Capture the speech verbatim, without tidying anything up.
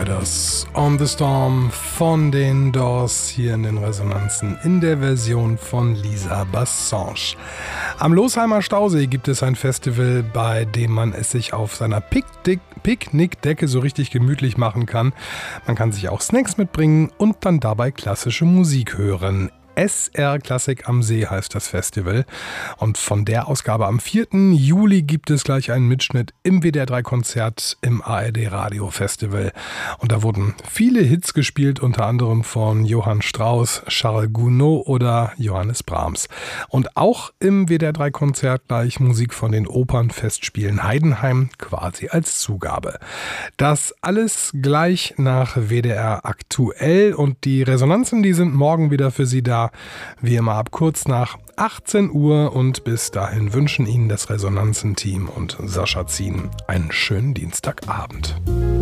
Riders on the Storm von den Doors hier in den Resonanzen in der Version von Lisa Bassange. Am Losheimer Stausee gibt es ein Festival, bei dem man es sich auf seiner Picknick- Picknickdecke so richtig gemütlich machen kann. Man kann sich auch Snacks mitbringen und dann dabei klassische Musik hören. S R Klassik am See heißt das Festival. Und von der Ausgabe am vierten Juli gibt es gleich einen Mitschnitt im W D R drei Konzert im A R D Radio Festival. Und da wurden viele Hits gespielt, unter anderem von Johann Strauss, Charles Gounod oder Johannes Brahms. Und auch im W D R drei Konzert gleich Musik von den Opernfestspielen Heidenheim quasi als Zugabe. Das alles gleich nach W D R aktuell, und die Resonanzen, die sind morgen wieder für Sie da. Wie immer ab kurz nach achtzehn Uhr, und bis dahin wünschen Ihnen das Resonanzen-Team und Sascha Zien einen schönen Dienstagabend.